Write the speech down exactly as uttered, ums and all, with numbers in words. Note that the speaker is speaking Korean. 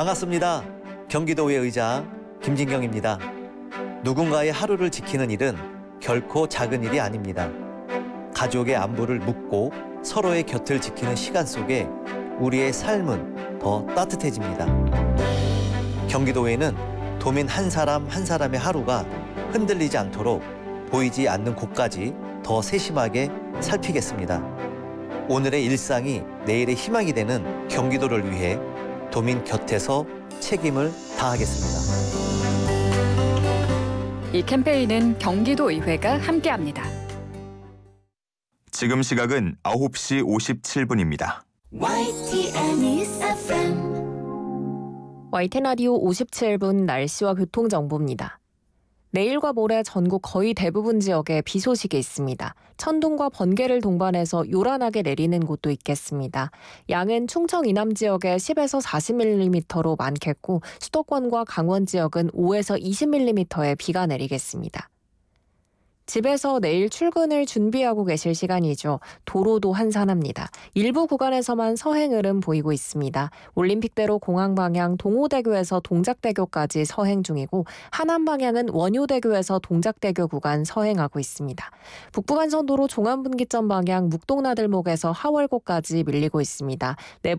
반갑습니다. 경기도의 의장 김진경입니다. 누군가의 하루를 지키는 일은 결코 작은 일이 아닙니다. 가족의 안부를 묻고 서로의 곁을 지키는 시간 속에 우리의 삶은 더 따뜻해집니다. 경기도에는 도민 한 사람 한 사람의 하루가 흔들리지 않도록 보이지 않는 곳까지 더 세심하게 살피겠습니다. 오늘의 일상이 내일의 희망이 되는 경기도를 위해 도민 곁에서 책임을 다하겠습니다. 이 캠페인은 경기도의회가 함께합니다. 지금 시각은 아홉 시 오십칠 분입니다. 와이티엔 에프엠 와이티엔 라디오 오십칠 분 날씨와 교통정보입니다. 내일과 모레 전국 거의 대부분 지역에 비 소식이 있습니다. 천둥과 번개를 동반해서 요란하게 내리는 곳도 있겠습니다. 양은 충청 이남 지역에 십에서 사십 밀리미터로 많겠고 수도권과 강원 지역은 오에서 이십 밀리미터의 비가 내리겠습니다. 집에서 내일 출근을 준비하고 계실 시간이죠. 도로도 한산합니다. 일부 구간에서만 서행 흐름 보이고 있습니다. 올림픽대로 공항 방향 동호대교에서 동작대교까지 서행 중이고 하남 방향은 원효대교에서 동작대교 구간 서행하고 있습니다. 북부간선도로 종암분기점 방향 묵동나들목에서 하월고까지 밀리고 있습니다.